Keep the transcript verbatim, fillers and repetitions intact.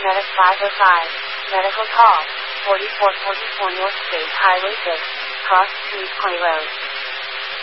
Medic five oh five, Medical Call, forty-four forty-four North State Highway six, Cross Street Clay Road.